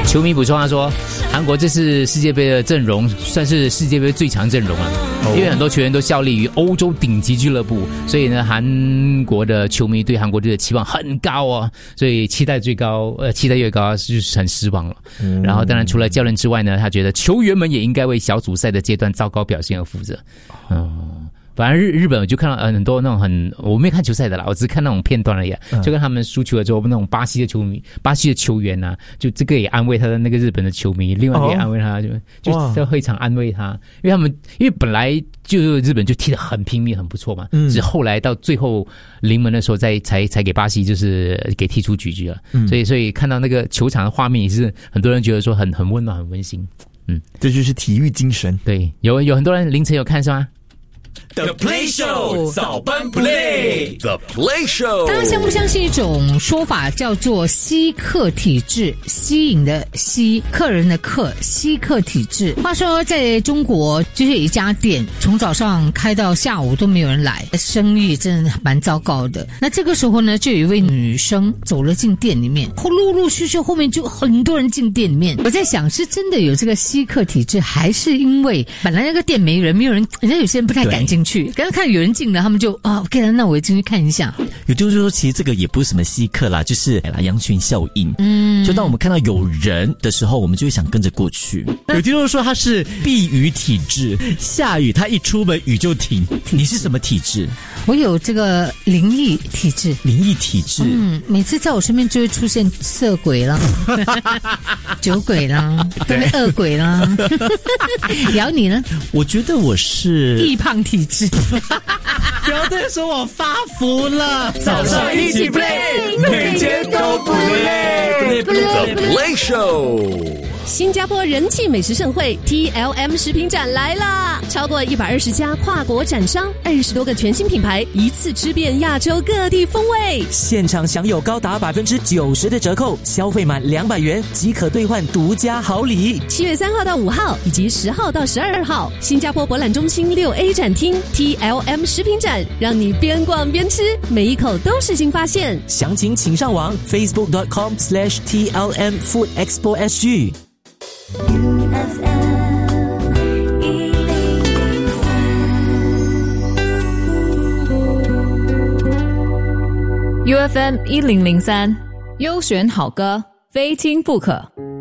球迷补充他说，韩国这次世界杯的阵容算是世界杯最强阵容了，因为很多球员都效力于欧洲顶级俱乐部，所以呢，韩国的球迷对韩国队的期望很高哦，所以期待越高就是很失望了。然后当然除了教练之外呢，他觉得球员们也应该为小组赛的阶段糟糕表现而负责。反正日本我就看到很多那种我没有看球赛的啦，我只是看那种片段而已，就跟他们输球了之后，那种巴西的球员啊，就这个也安慰他的那个日本的球迷，另外一个也安慰他，就在会场安慰他，因为本来就日本就踢得很拼命很不错嘛，只是后来到最后临门的时候才给巴西就是给踢出局了，所以看到那个球场的画面也是很多人觉得说很温暖很温馨， 这就是体育精神。 对，有很多人凌晨有看是吗 ？The Play Show 早班 Play，The Play Show。 大家相不相信一种说法叫做吸客体质？吸引的吸，客人的客，吸客体质。话说在中国，就是有一家店从早上开到下午都没有人来，生意真的蛮糟糕的。那这个时候呢，就有一位女生走了进店里面，陆陆续续后面就很多人进店里面。我在想，是真的有这个吸客体质，还是因为本来那个店没有人，人家有些人不太敢进去，刚刚看有人进了，他们就OK 了，那我也进去看一下。 有就是说，其实这个也不是什么稀客啦，就是羊群效应。就当我们看到有人的时候，我们就会想跟着过去。有听众说他是避雨体质，下雨他一出门雨就停。你是什么体质？ 我有这个灵异体质。 灵异体质， 每次在我身边就会出现色鬼啦、酒鬼啦、恶鬼啦。然后你呢？ 我觉得我是易胖体质。 不要再说我发福了。 早上一起 play， 每天都不累。The Play Show。 新加坡人气美食盛会 TLM 食品展来啦！超过120家跨国展商，20多个全新品牌，一次吃遍亚洲各地风味。 现场享有高达90%的折扣，消费满200元即可兑换独家好礼。 7月3号到5号，以及10号到12号，新加坡博览中心6A 展厅 TLM 食品展，让你边逛边吃，每一口都是新发现。 详情请上网 facebook.com/TLM Food Expo SG。 UFM 1003，优选好歌，非听不可。